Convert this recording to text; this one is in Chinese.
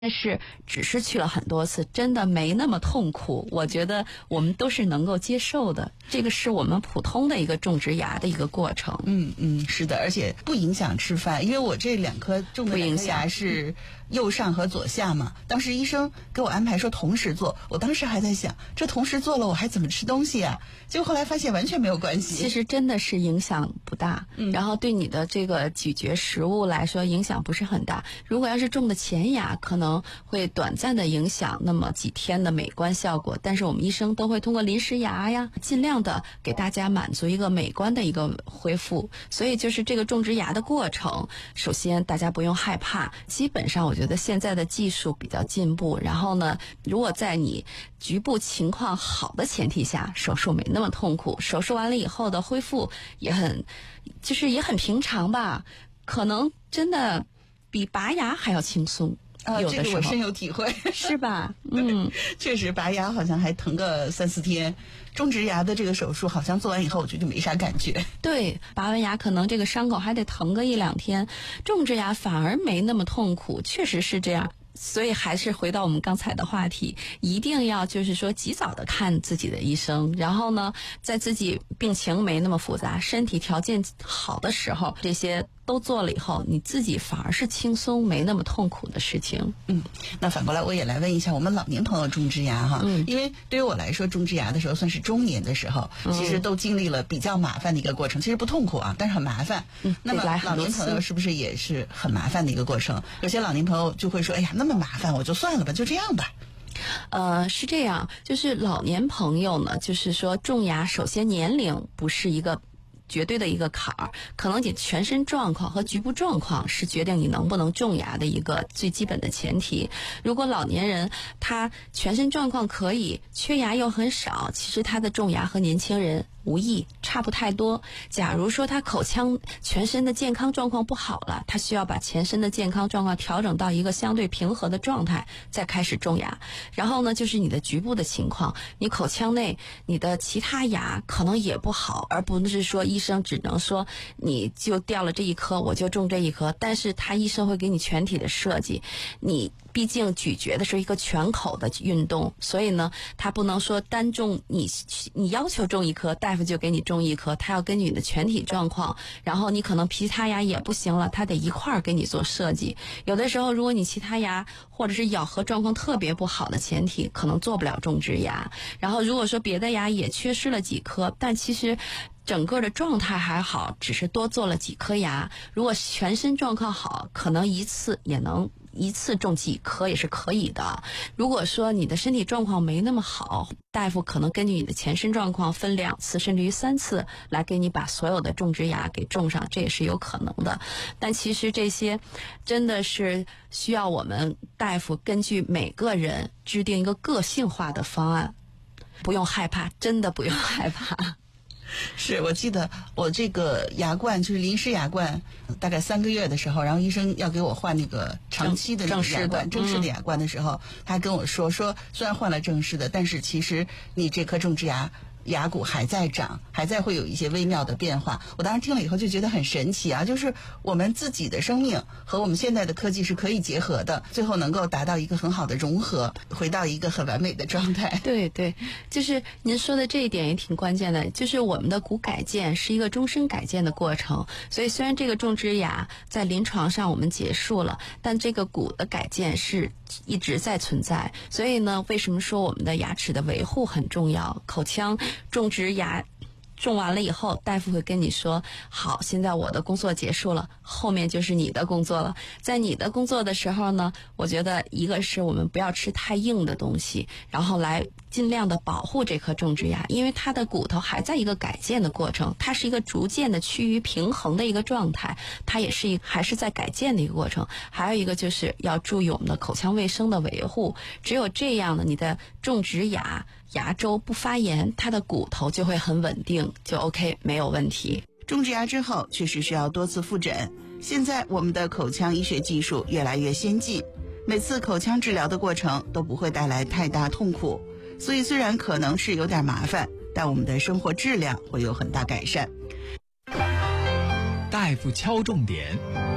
但是只是去了很多次，真的没那么痛苦，我觉得我们都是能够接受的。这个是我们普通的一个种植牙的一个过程。 是的，而且不影响吃饭，因为我这2颗种的2颗牙是右上和左下嘛。当时医生给我安排说同时做，我当时还在想，这同时做了我还怎么吃东西啊？结果后来发现完全没有关系。 其实真的是影响不大，然后对你的这个咀嚼食物来说影响不是很大。如果要是种的前牙，可能会短暂的影响那么几天的美观效果，但是我们医生都会通过临时牙呀，尽量的给大家满足一个美观的一个恢复。所以就是这个种植牙的过程，首先大家不用害怕，基本上我觉得现在的技术比较进步，然后呢，如果在你局部情况好的前提下，手术没那么痛苦，手术完了以后的恢复也很平常吧，可能真的比拔牙还要轻松。 这个我深有体会， 是吧？ 确实拔牙好像还疼个3-4天，种植牙的这个手术好像做完以后我觉得就没啥感觉。 对，拔完牙可能这个伤口还得疼个1-2天，种植牙反而没那么痛苦，确实是这样。所以还是回到我们刚才的话题，一定要就是说及早的看自己的医生，然后呢，在自己病情没那么复杂、身体条件好的时候，这些都做了以后，你自己反而是轻松没那么痛苦的事情。 那反过来我也来问一下我们老年朋友种植牙哈，因为对于我来说种植牙的时候算是中年的时候，其实都经历了比较麻烦的一个过程，其实不痛苦啊，但是很麻烦。那么老年朋友是不是也是很麻烦的一个过程？有些老年朋友就会说，哎呀，那么麻烦，我就算了吧，就这样吧。 是这样，就是老年朋友呢，就是说种牙，首先年龄不是一个绝对的一个坎儿，可能你全身状况和局部状况是决定你能不能种牙的一个最基本的前提。如果老年人他全身状况可以，缺牙又很少，其实他的种牙和年轻人无异，差不太多。假如说他口腔全身的健康状况不好了，他需要把全身的健康状况调整到一个相对平和的状态，再开始种牙。然后呢，就是你的局部的情况，你口腔内你的其他牙可能也不好，而不是说医生只能说你就掉了这一颗我就种这一颗，但是他医生会给你全体的设计，你毕竟咀嚼的是一个全口的运动，所以呢，他不能说单种你要求种一颗，大夫就给你种一颗，他要根据你的全体状况，然后你可能其他牙也不行了，他得一块儿给你做设计。有的时候，如果你其他牙或者是咬合状况特别不好的前提，可能做不了种植牙。然后如果说别的牙也缺失了几颗，但其实整个的状态还好，只是多做了几颗牙。如果全身状况好，可能一次种几颗也是可以的。如果说你的身体状况没那么好，大夫可能根据你的全身状况分2次甚至于3次来给你把所有的种植牙给种上，这也是有可能的。但其实这些真的是需要我们大夫根据每个人制定一个个性化的方案，不用害怕，真的不用害怕。 是，我记得我这个牙冠就是临时牙冠，大概3个月的时候，然后医生要给我换那个长期的那个牙冠，正式的牙冠的时候，他跟我说虽然换了正式的，但是其实你这颗种植牙骨还在长，还在会有一些微妙的变化。我当时听了以后就觉得很神奇啊，就是我们自己的生命和我们现在的科技是可以结合的，最后能够达到一个很好的融合，回到一个很完美的状态。 对对，就是您说的这一点也挺关键的，就是我们的骨改建是一个终身改建的过程，所以虽然这个种植牙在临床上我们结束了，但这个骨的改建是一直在存在。所以呢，为什么说我们的牙齿的维护很重要？口腔种植牙种完了以后，大夫会跟你说，好，现在我的工作结束了，后面就是你的工作了。在你的工作的时候呢，我觉得一个是我们不要吃太硬的东西，然后来尽量的保护这颗种植牙，因为它的骨头还在一个改建的过程，它是一个逐渐的趋于平衡的一个状态，它也是还是在改建的一个过程。还有一个就是要注意我们的口腔卫生的维护，只有这样呢，你的种植牙周不发炎，它的骨头就会很稳定，就 OK， 没有问题。 种植牙之后确实需要多次复诊，现在我们的口腔医学技术越来越先进，每次口腔治疗的过程都不会带来太大痛苦，所以虽然可能是有点麻烦，但我们的生活质量会有很大改善。 大夫敲重点。